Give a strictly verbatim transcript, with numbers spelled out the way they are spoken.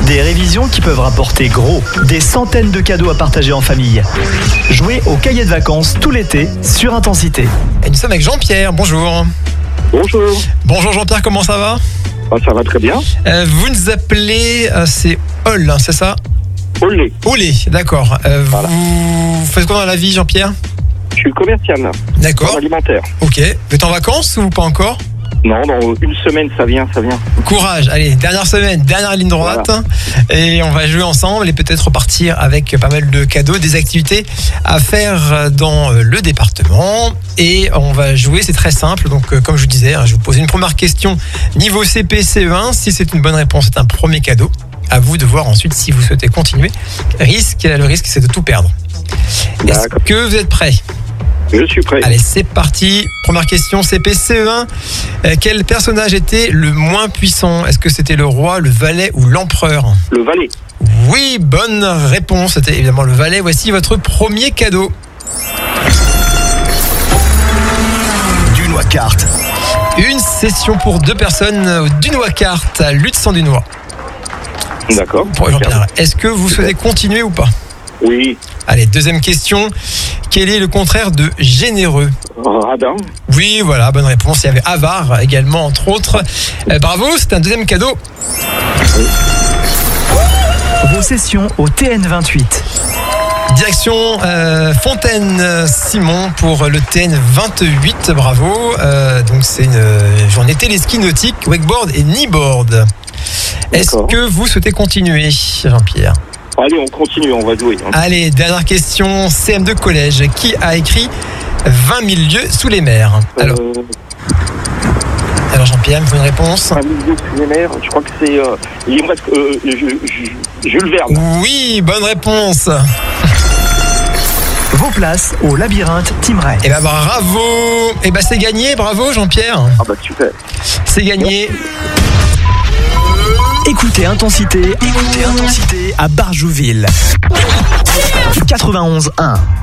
Des révisions qui peuvent rapporter gros. Des centaines de cadeaux à partager en famille. Jouez au cahier de vacances tout l'été sur Intensité. Et nous sommes avec Jean-Pierre, bonjour. Bonjour. Bonjour Jean-Pierre, comment ça va? Ah, ça va très bien. euh, Vous nous appelez, euh, c'est Hall, hein, c'est ça? Olé. Olé, d'accord. Euh, Voilà. Vous faites quoi dans la vie, Jean-Pierre? Je suis commercial dans D'accord, l'alimentaire. ok. Vous êtes en vacances ou pas encore? Non, dans une semaine, ça vient, ça vient. Courage, allez, dernière semaine, dernière ligne droite. Voilà. Et on va jouer ensemble et peut-être repartir avec pas mal de cadeaux, des activités à faire dans le département. Et on va jouer, c'est très simple. Donc, euh, comme je vous disais, hein, je vais vous poser une première question niveau C P C E un. Si c'est une bonne réponse, c'est un premier cadeau. À vous de voir ensuite si vous souhaitez continuer. Risque, le risque, c'est de tout perdre. Est-ce D'accord. que vous êtes prêts? Je suis prêt. Allez, c'est parti. Première question, C P C E un. Euh, quel personnage était le moins puissant? Est-ce que c'était le roi, le valet ou l'empereur? Le valet. Oui, bonne réponse. C'était évidemment le valet. Voici votre premier cadeau. Dunois Kart. Une session pour deux personnes au Dunois Kart à Lutz-en-Dunois. D'accord. Pour Jean-Pierre, est-ce que vous souhaitez continuer ou pas? Oui. Allez, deuxième question. Quel est le contraire de généreux? Radin. Oui, voilà, bonne réponse. Il y avait avare également, entre autres. Euh, bravo, c'est un deuxième cadeau. Vos sessions au T N vingt-huit. Direction euh, Fontaine-Simon pour le T N vingt-huit, bravo. Euh, donc c'est une euh, journée téléski nautique, wakeboard et kneeboard. Est-ce D'accord. que vous souhaitez continuer, Jean-Pierre? Allez, on continue, on va jouer. hein. Allez, dernière question, C M deux collège. Qui a écrit vingt mille lieues sous les mers? Alors, Euh, alors Jean-Pierre, il me faut une réponse. un milieu sous les mers, je crois que c'est... Euh, il me reste... Euh, Ju- Ju- Jules Verne. Oui, bonne réponse. Vos places au labyrinthe Team Ray. Eh ben bravo. Eh ben c'est gagné, bravo Jean-Pierre. Ah bah super. C'est gagné. Écoutez Intensité, écoutez Intensité à Barjouville. quatre-vingt-onze un.